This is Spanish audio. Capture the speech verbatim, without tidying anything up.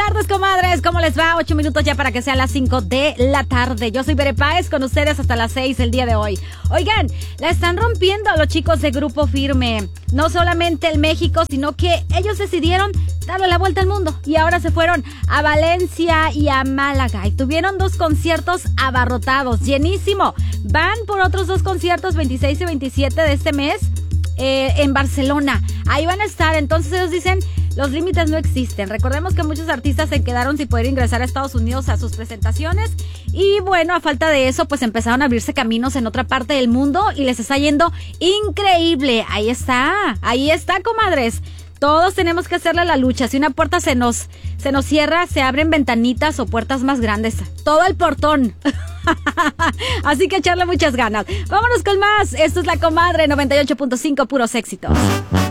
tardes, comadres. ¿Cómo les va? Ocho minutos ya para que sean las cinco de la tarde. Yo soy Bere Páez con ustedes hasta las seis el día de hoy. Oigan, la están rompiendo los chicos de Grupo Firme. No solamente el México, sino que ellos decidieron darle la vuelta al mundo. Y ahora se fueron a Valencia y a Málaga. Y tuvieron dos conciertos abarrotados, llenísimo. Van por otros dos conciertos, veintiséis y veintisiete de este mes, eh, en Barcelona. Ahí van a estar. Entonces ellos dicen, los límites no existen. Recordemos que muchos artistas se quedaron sin poder ingresar a Estados Unidos a sus presentaciones. Y bueno, a falta de eso, pues empezaron a abrirse caminos en otra parte del mundo y les está yendo increíble. Ahí está, ahí está, comadres. Todos tenemos que hacerle la lucha. Si una puerta se nos, se nos cierra, se abren ventanitas o puertas más grandes. Todo el portón. Así que echarle muchas ganas. Vámonos con más. Esto es La Comadre noventa y ocho punto cinco, puros éxitos.